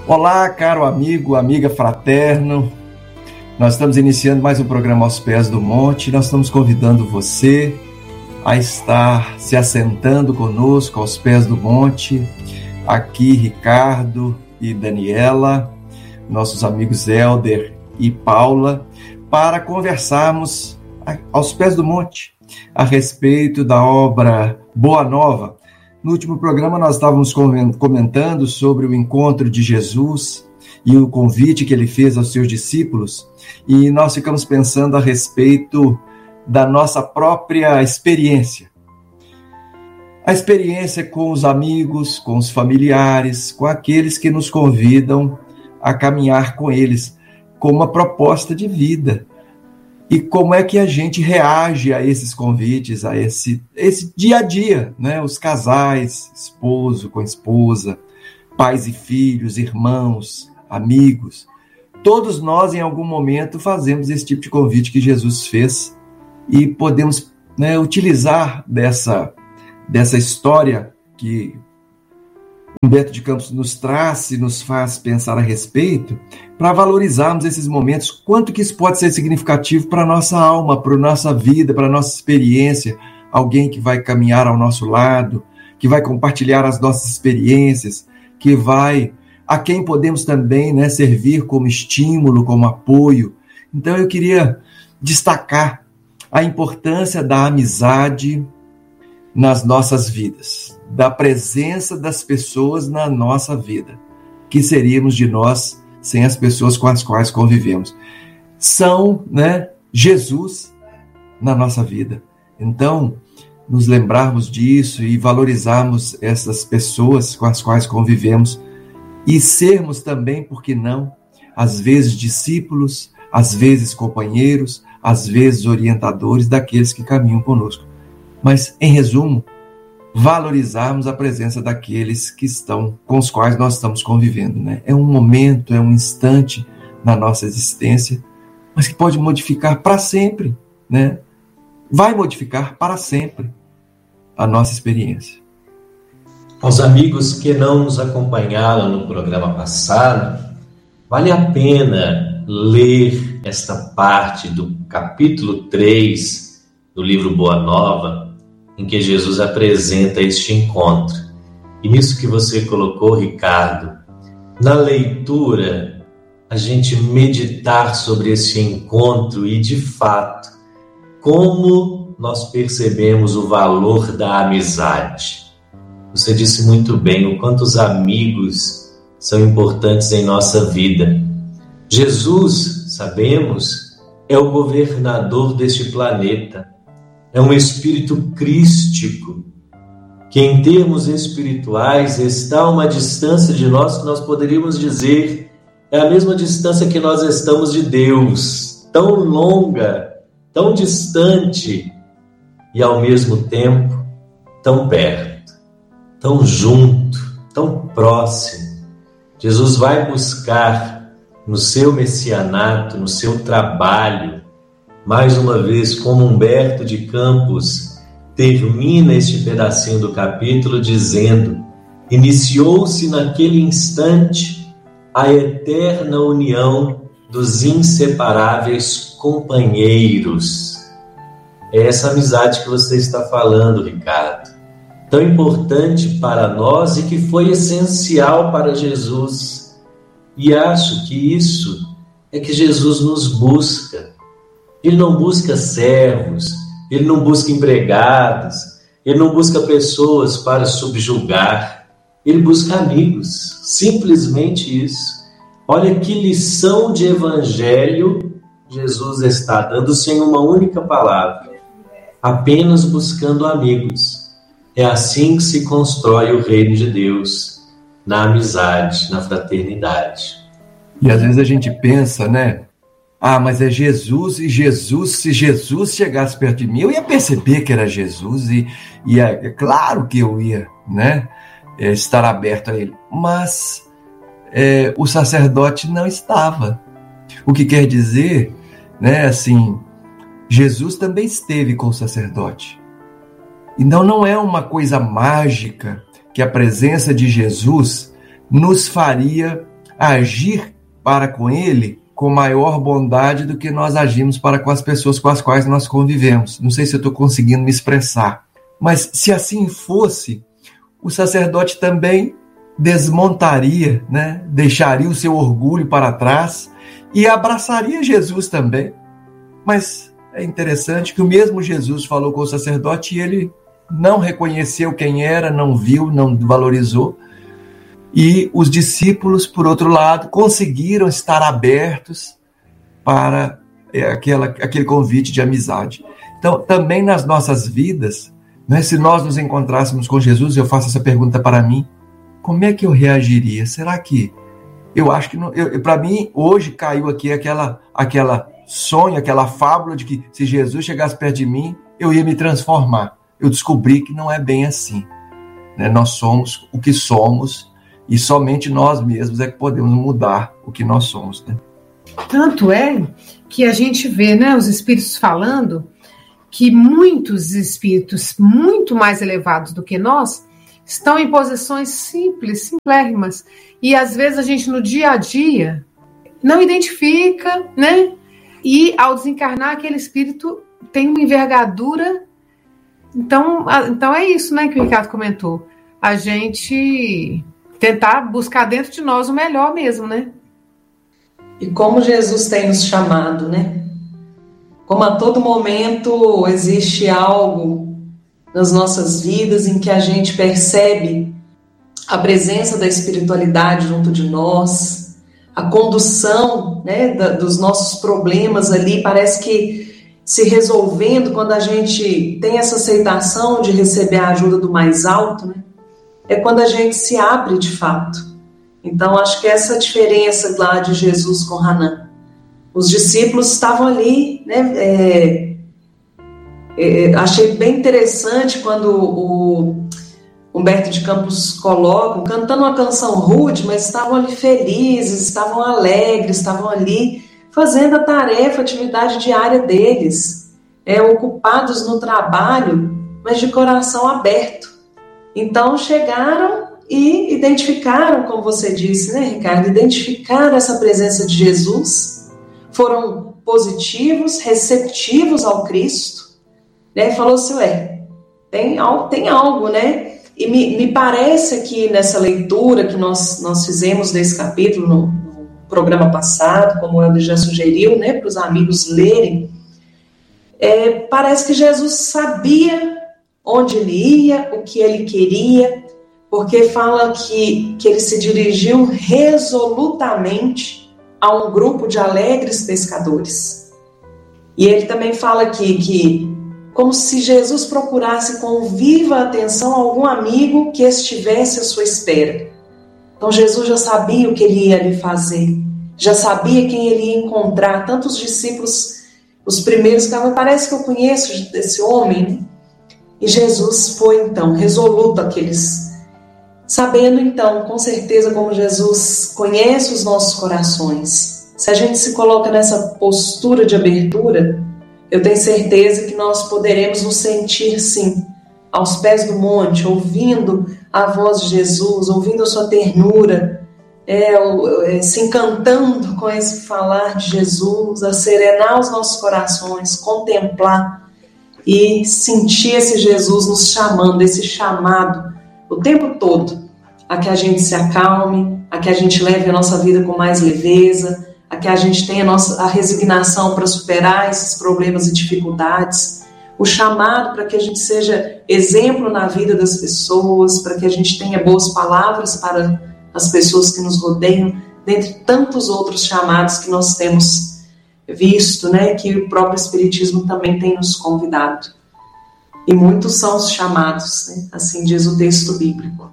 Olá, caro amigo, amiga fraterno. Nós estamos iniciando mais um programa Aos Pés do Monte. Nós estamos convidando você a estar se assentando conosco aos pés do monte. Aqui, Ricardo e Daniela, nossos amigos Helder e Paula, para conversarmos aos pés do monte a respeito da obra Boa Nova. No último programa nós estávamos comentando sobre o encontro de Jesus e o convite que ele fez aos seus discípulos, e nós ficamos pensando a respeito da nossa própria experiência. A experiência com os amigos, com os familiares, com aqueles que nos convidam a caminhar com eles, com uma proposta de vida. E como é que a gente reage a esses convites, a esse dia a dia, né? Os casais, esposo com esposa, pais e filhos, irmãos, amigos. Todos nós, em algum momento, fazemos esse tipo de convite que Jesus fez e podemos, né, utilizar dessa história que Humberto de Campos nos traz e nos faz pensar a respeito, para valorizarmos esses momentos, quanto que isso pode ser significativo para a nossa alma, para a nossa vida, para a nossa experiência, alguém que vai caminhar ao nosso lado, que vai compartilhar as nossas experiências, a quem podemos também, né, servir como estímulo, como apoio. Então eu queria destacar a importância da amizade nas nossas vidas, da presença das pessoas na nossa vida. Que seríamos de nós sem as pessoas com as quais convivemos? São, né, Jesus na nossa vida. Então, nos lembrarmos disso e valorizarmos essas pessoas com as quais convivemos e sermos também, por que não, às vezes discípulos, às vezes companheiros, às vezes orientadores daqueles que caminham conosco. Mas, em resumo, valorizarmos a presença daqueles que estão, com os quais nós estamos convivendo, né? É um momento, é um instante na nossa existência, mas que pode modificar para sempre, né? Vai modificar para sempre a nossa experiência. Aos amigos que não nos acompanharam no programa passado, vale a pena ler esta parte do capítulo 3 do livro Boa Nova, em que Jesus apresenta este encontro. E nisso que você colocou, Ricardo, na leitura, a gente meditar sobre esse encontro e, de fato, como nós percebemos o valor da amizade. Você disse muito bem o quanto os amigos são importantes em nossa vida. Jesus, sabemos, é o governador deste planeta. É um espírito crístico, que em termos espirituais está a uma distância de nós que nós poderíamos dizer é a mesma distância que nós estamos de Deus, tão longa, tão distante e ao mesmo tempo tão perto, tão junto, tão próximo. Jesus vai buscar no seu messianato, no seu trabalho, mais uma vez, como Humberto de Campos termina este pedacinho do capítulo dizendo: iniciou-se naquele instante a eterna união dos inseparáveis companheiros. É essa amizade que você está falando, Ricardo, tão importante para nós e que foi essencial para Jesus. E acho que isso é que Jesus nos busca. Ele não busca servos, ele não busca empregados, ele não busca pessoas para subjugar, ele busca amigos, simplesmente isso. Olha que lição de evangelho Jesus está dando sem uma única palavra, apenas buscando amigos. É assim que se constrói o reino de Deus, na amizade, na fraternidade. E às vezes a gente pensa, né? Ah, mas é Jesus, e Jesus, se Jesus chegasse perto de mim, eu ia perceber que era Jesus, e é claro que eu ia, né, estar aberto a ele. Mas o sacerdote não estava. O que quer dizer, né, assim, Jesus também esteve com o sacerdote. Então não é uma coisa mágica que a presença de Jesus nos faria agir para com ele com maior bondade do que nós agimos para com as pessoas com as quais nós convivemos. Não sei se eu estou conseguindo me expressar. Mas se assim fosse, o sacerdote também desmontaria, né? Deixaria o seu orgulho para trás e abraçaria Jesus também. Mas é interessante que o mesmo Jesus falou com o sacerdote e ele não reconheceu quem era, não viu, não valorizou. E os discípulos, por outro lado, conseguiram estar abertos para aquele convite de amizade. Então, também nas nossas vidas, né, se nós nos encontrássemos com Jesus, eu faço essa pergunta para mim, como é que eu reagiria? Será que... Eu acho que, para mim, hoje caiu aqui aquela sonho, aquela fábula de que se Jesus chegasse perto de mim, eu ia me transformar. Eu descobri que não é bem assim. Né? Nós somos o que somos e somente nós mesmos é que podemos mudar o que nós somos. Né? Tanto é que a gente vê, né, os espíritos falando que muitos espíritos muito mais elevados do que nós estão em posições simples, simplérrimas. E às vezes a gente no dia a dia não identifica, né? E ao desencarnar aquele espírito tem uma envergadura. Então é isso, né, que o Ricardo comentou. A gente tentar buscar dentro de nós o melhor mesmo, né? E como Jesus tem nos chamado, né? Como a todo momento existe algo nas nossas vidas em que a gente percebe a presença da espiritualidade junto de nós, a condução, né, dos nossos problemas ali, parece que se resolvendo quando a gente tem essa aceitação de receber a ajuda do mais alto, né? É quando a gente se abre de fato. Então, acho que essa diferença lá de Jesus com Hanan. Os discípulos estavam ali, né? Achei bem interessante quando o Humberto de Campos coloca, cantando uma canção rude, mas estavam ali felizes, estavam alegres, estavam ali fazendo a tarefa, a atividade diária deles, ocupados no trabalho, mas de coração aberto. Então chegaram e identificaram, como você disse, né, Ricardo, identificaram essa presença de Jesus, foram positivos, receptivos ao Cristo, né? Falou-se, tem algo, né? E me parece que nessa leitura que nós fizemos desse capítulo no programa passado, como ele já sugeriu, né, para os amigos lerem, parece que Jesus sabia onde ele ia, o que ele queria, porque fala que ele se dirigiu resolutamente a um grupo de alegres pescadores. E ele também fala aqui que como se Jesus procurasse com viva atenção algum amigo que estivesse à sua espera. Então Jesus já sabia o que ele ia lhe fazer, já sabia quem ele ia encontrar, tantos discípulos, os primeiros, que parece que eu conheço desse homem, né? E Jesus foi então resoluto àqueles, sabendo então, com certeza, como Jesus conhece os nossos corações. Se a gente se coloca nessa postura de abertura, eu tenho certeza que nós poderemos nos sentir, sim, aos pés do monte, ouvindo a voz de Jesus, ouvindo a sua ternura, se encantando com esse falar de Jesus, a serenar os nossos corações, contemplar e sentir esse Jesus nos chamando, esse chamado o tempo todo, a que a gente se acalme, a que a gente leve a nossa vida com mais leveza, a que a gente tenha a resignação para superar esses problemas e dificuldades, o chamado para que a gente seja exemplo na vida das pessoas, para que a gente tenha boas palavras para as pessoas que nos rodeiam, dentre tantos outros chamados que nós temos visto, né, que o próprio Espiritismo também tem nos convidado. E muitos são os chamados, né? Assim diz o texto bíblico.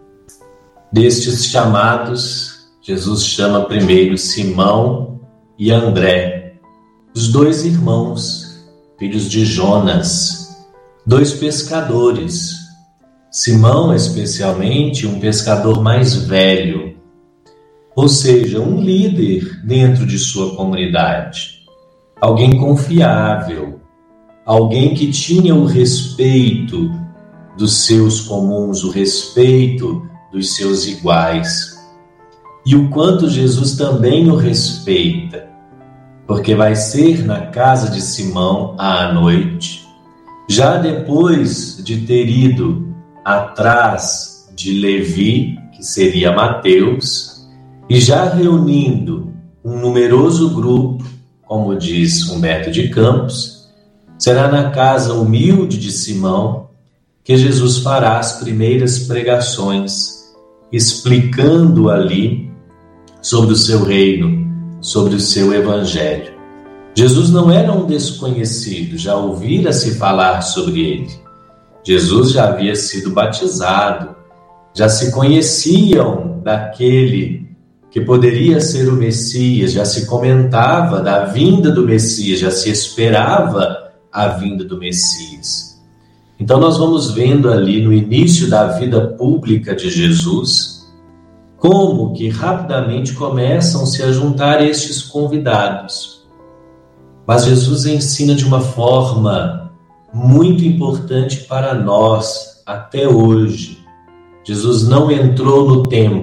Destes chamados, Jesus chama primeiro Simão e André, os dois irmãos, filhos de Jonas, dois pescadores. Simão, especialmente, um pescador mais velho, ou seja, um líder dentro de sua comunidade, alguém confiável, alguém que tinha o respeito dos seus comuns, o respeito dos seus iguais. e o quanto Jesus também o respeita, porque vai ser na casa de Simão à noite, já depois de ter ido atrás de Levi, que seria Mateus, e já reunindo um numeroso grupo, como diz Humberto de Campos, será na casa humilde de Simão que Jesus fará as primeiras pregações, explicando ali sobre o seu reino, sobre o seu evangelho. Jesus não era um desconhecido, já ouvira se falar sobre ele. Jesus já havia sido batizado, já se conheciam daquele que poderia ser o Messias, já se comentava da vinda do Messias, já se esperava a vinda do Messias. Então nós vamos vendo ali no início da vida pública de Jesus, como que rapidamente começam -se a juntar estes convidados. Mas Jesus ensina de uma forma muito importante para nós até hoje. Jesus não entrou no templo